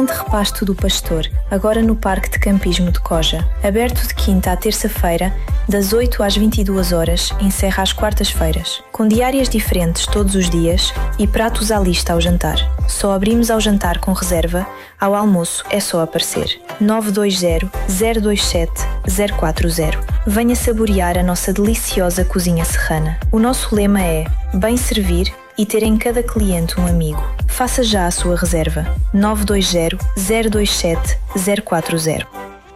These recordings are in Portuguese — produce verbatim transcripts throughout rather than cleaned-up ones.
Restaurante Repasto do Pastor, agora no Parque de Campismo de Coja. Aberto de quinta à terça-feira, das oito às vinte e duas horas, encerra às quartas-feiras. Com diárias diferentes todos os dias e pratos à lista ao jantar. Só abrimos ao jantar com reserva, ao almoço é só aparecer. nove dois zero, zero dois sete, zero quatro zero. Venha saborear a nossa deliciosa cozinha serrana. O nosso lema é bem servir e ter em cada cliente um amigo. Faça já a sua reserva. nove dois zero, zero dois sete, zero quatro zero.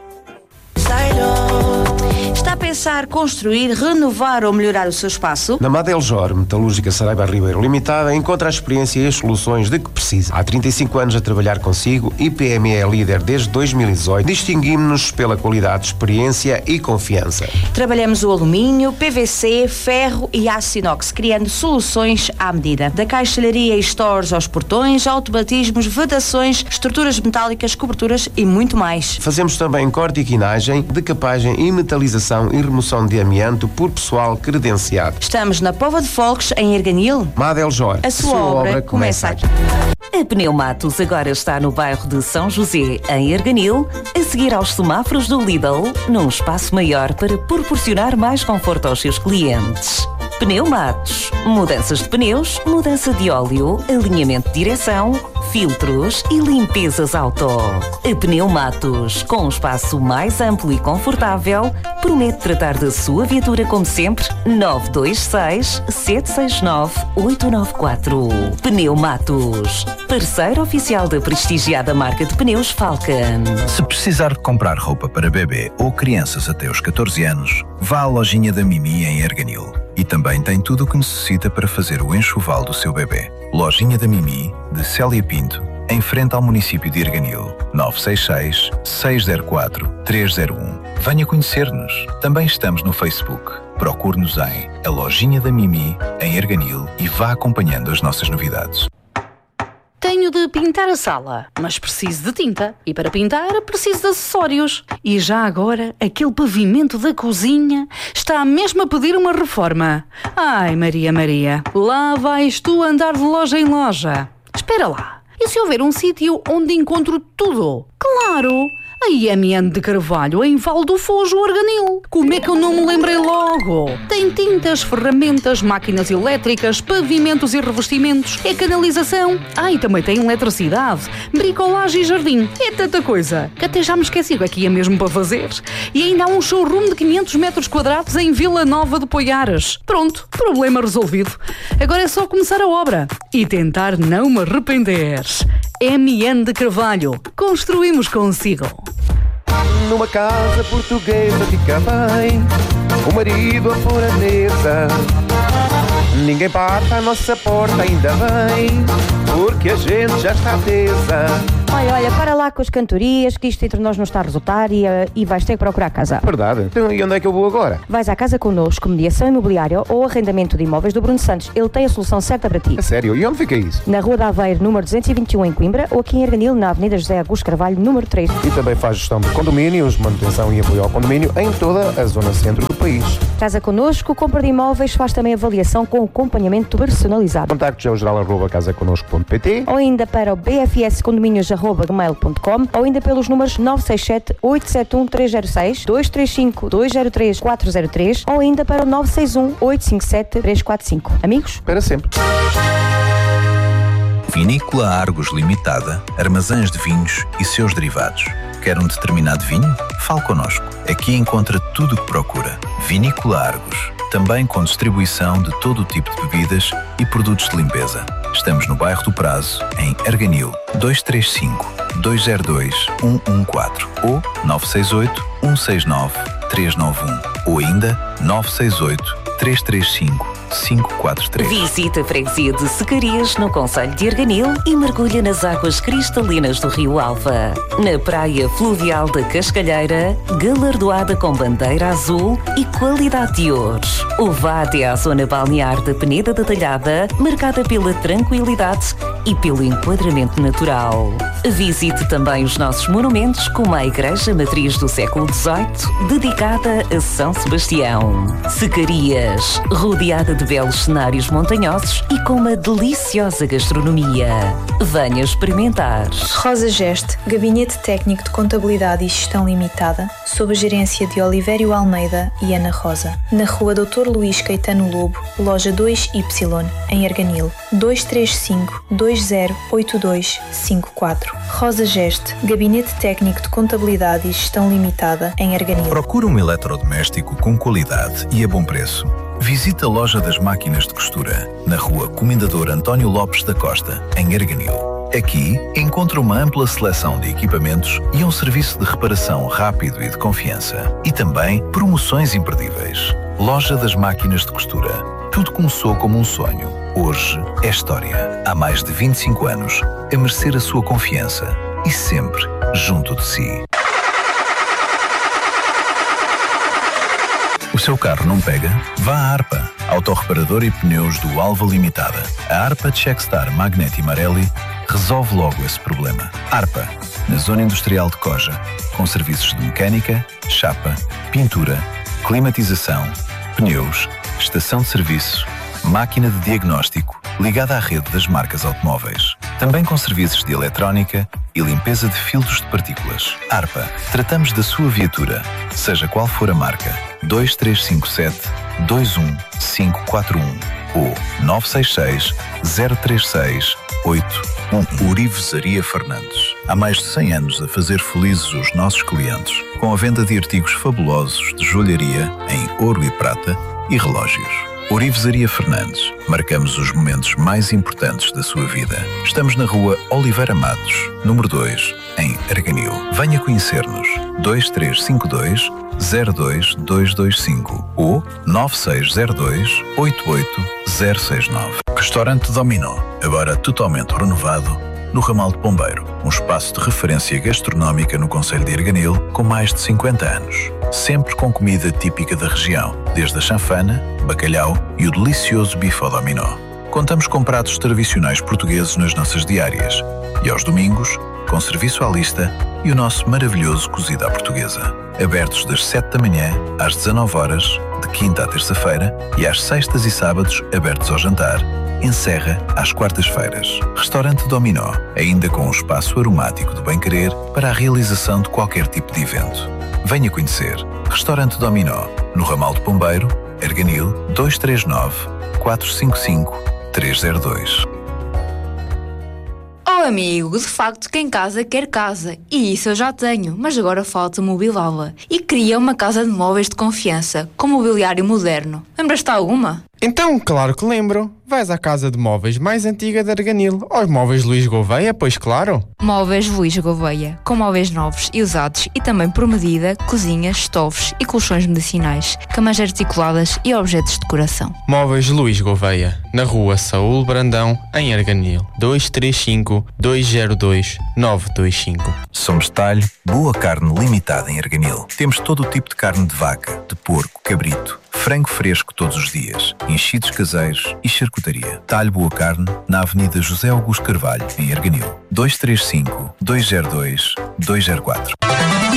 Está a pensar construir, renovar ou melhorar o seu espaço? Na Madeljor Metalúrgica Saraiva Ribeiro Limitada encontra a experiência e as soluções de que precisa. Há trinta e cinco anos a trabalhar consigo, I P M E é líder desde dois mil e dezoito. Distinguimos-nos pela qualidade, experiência e confiança. Trabalhamos o alumínio, P V C, ferro e aço inox, criando soluções à medida. Da caixalharia e stores aos portões, automatismos, vedações, estruturas metálicas, coberturas e muito mais. Fazemos também corte e quinagem, decapagem e metalização e remoção de amianto por pessoal credenciado. Estamos na Póvoa de Folques, em Erganil. Madeljor, a sua, sua obra, obra começa aqui. A Pneumatos agora está no bairro de São José, em Erganil, a seguir aos semáforos do Lidl, num espaço maior para proporcionar mais conforto aos seus clientes. Pneumatos, mudanças de pneus, mudança de óleo, alinhamento de direção, filtros e limpezas auto. A Pneumatos, com um espaço mais amplo e confortável, promete tratar da sua viatura como sempre. nove dois seis, sete seis nove, oito nove quatro. Pneumatos, parceiro oficial da prestigiada marca de pneus Falcon. Se precisar de comprar roupa para bebê ou crianças até os catorze anos, vá à lojinha da Mimi em Erganil. E também tem tudo o que necessita para fazer o enxoval do seu bebê. Lojinha da Mimi, de Célia Pinto, em frente ao município de Erganil. nove seis seis, seis zero quatro, três zero um. Venha conhecer-nos. Também estamos no Facebook. Procure-nos em A Lojinha da Mimi, em Erganil, e vá acompanhando as nossas novidades. Tenho de pintar a sala, mas preciso de tinta. E para pintar, preciso de acessórios. E já agora, aquele pavimento da cozinha está mesmo a pedir uma reforma. Ai, Maria, Maria, lá vais tu andar de loja em loja. Espera lá, e se houver um sítio onde encontro tudo? Claro! A I M N de Carvalho, em Val do Fojo, Erganil. Como é que eu não me lembrei logo? Tem tintas, ferramentas, máquinas elétricas, pavimentos e revestimentos, é canalização. Ah, e também tem eletricidade, bricolagem e jardim. É tanta coisa que até já me esqueci o que é que ia mesmo para fazer. E ainda há um showroom de quinhentos metros quadrados em Vila Nova de Poiares. Pronto, problema resolvido. Agora é só começar a obra e tentar não me arrepender. M N de Carvalho. Construímos consigo. Numa casa portuguesa fica bem, o marido a pôr a mesa. Ninguém bate à nossa porta, ainda bem, porque a gente já está tesa. Olha, olha, para lá com as cantorias, que isto entre nós não está a resultar e, uh, e vais ter que procurar casa. Verdade. Então, e onde é que eu vou agora? Vais à Casa Connosco, mediação imobiliária ou arrendamento de imóveis do Bruno Santos. Ele tem a solução certa para ti. A sério? E onde fica isso? Na Rua da Aveiro, número duzentos e vinte e um, em Coimbra, ou aqui em Erganil, na Avenida José Augusto Carvalho, número três. E também faz gestão de condomínios, manutenção e apoio ao condomínio em toda a zona centro do país. Casa Connosco, compra de imóveis, faz também avaliação com acompanhamento personalizado. Contactos é o geral arroba casa connosco ponto pt ou ainda para o b f s condomínios arroba gmail ponto com ou ainda pelos números nove seis sete, oito sete um, três zero seis, dois três cinco, dois zero três, quatro zero três ou ainda para o nove seis um, oito cinco sete, três quatro cinco. Amigos? Para sempre. Vinícola Argos Limitada, armazéns de vinhos e seus derivados. Quer um determinado vinho? Fale connosco. Aqui encontra tudo o que procura. Vinícola Argos. Também com distribuição de todo o tipo de bebidas e produtos de limpeza. Estamos no bairro do Prazo, em Erganil, dois três cinco, dois zero dois, um um quatro ou nove seis oito, um seis nove, três nove um ou ainda nove seis oito, três três cinco, cinco quatro três. Visita a freguesia de Secarias, no concelho de Erganil, e mergulha nas águas cristalinas do Rio Alva. Na praia fluvial da Cascalheira, galardoada com bandeira azul e qualidade de ouro. Ou vá até à zona balnear da Peneda da Talhada, marcada pela tranquilidade e pelo enquadramento natural. Visite também os nossos monumentos, como a Igreja Matriz do século dezoito, dedicada a São Sebastião. Secarias, rodeada de belos cenários montanhosos e com uma deliciosa gastronomia. Venha experimentar. Rosa Geste, Gabinete Técnico de Contabilidade e Gestão Limitada, sob a gerência de Olivério Almeida e Ana Rosa. Na Rua doutor Luís Caetano Lobo, Loja dois Y, em Arganil. dois três cinco, dois zero oito dois cinco quatro. Rosa Geste, Gabinete Técnico de Contabilidade e Gestão Limitada, em Arganil. Procura um eletrodoméstico com qualidade e a bom preço? Visite a Loja das Máquinas de Costura, na Rua Comendador António Lopes da Costa, em Arganil. Aqui encontra uma ampla seleção de equipamentos e um serviço de reparação rápido e de confiança. E também promoções imperdíveis. Loja das Máquinas de Costura. Tudo começou como um sonho. Hoje é história. Há mais de vinte e cinco anos, a merecer a sua confiança e sempre junto de si. O seu carro não pega? Vá à ARPA, autorreparador e pneus do Alva Limitada. A ARPA Checkstar Magneti Marelli resolve logo esse problema. ARPA, na Zona Industrial de Coja, com serviços de mecânica, chapa, pintura, climatização, pneus, estação de serviço, máquina de diagnóstico ligada à rede das marcas automóveis. Também com serviços de eletrónica e limpeza de filtros de partículas. ARPA, tratamos da sua viatura, seja qual for a marca. dois três cinco sete, dois um cinco quatro um ou nove seis seis, zero três seis, oito um. Orivesaria Fernandes. Há mais de cem anos a fazer felizes os nossos clientes, com a venda de artigos fabulosos de joalharia em ouro e prata e relógios. Orivesaria Fernandes. Marcamos os momentos mais importantes da sua vida. Estamos na Rua Oliveira Matos, número dois, em Arganil. Venha conhecer-nos. dois três cinco dois, zero dois dois dois cinco ou nove seis zero dois, oito oito zero seis nove. Restaurante Dominó. Agora totalmente renovado no Ramal de Pombeiro. Um espaço de referência gastronómica no concelho de Arganil com mais de cinquenta anos. Sempre com comida típica da região, desde a chanfana, bacalhau e o delicioso bife ao dominó. Contamos com pratos tradicionais portugueses nas nossas diárias e aos domingos, com serviço à lista e o nosso maravilhoso cozido à portuguesa. Abertos das sete da manhã às dezanove horas, de quinta à terça-feira, e às sextas e sábados abertos ao jantar. Encerra às quartas-feiras. Restaurante Dominó, ainda com um espaço aromático de bem-querer para a realização de qualquer tipo de evento. Venha conhecer. Restaurante Dominó, no Ramal de Pombeiro, Arganil, dois três nove, quatro cinco cinco, três zero dois. Oh amigo, de facto quem casa quer casa, e isso eu já tenho, mas agora falta mobilá-la. E queria uma casa de móveis de confiança, com mobiliário moderno. Lembras-te alguma? Então, claro que lembro. Vais à casa de móveis mais antiga de Arganil, aos Móveis Luís Gouveia, pois claro. Móveis Luís Gouveia, com móveis novos e usados e também por medida, cozinhas, estofos e colchões medicinais, camas articuladas e objetos de decoração. Móveis Luís Gouveia, na rua Saúl Brandão, em Arganil, dois três cinco, dois zero dois, nove dois cinco. Somos Talho Boa Carne Limitada em Arganil. Temos todo o tipo de carne de vaca, de porco, cabrito, frango fresco todos os dias, enchidos caseiros e charcutaria. Talho Boa Carne, na Avenida José Augusto Carvalho, em Arganil. dois três cinco, dois zero dois, dois zero quatro.